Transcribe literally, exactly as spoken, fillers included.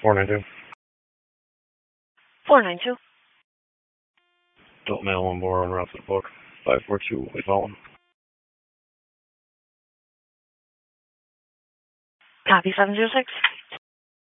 four nine two. four nine two. Adult male on board on route to the book. five four two, we following. Copy seven zero six.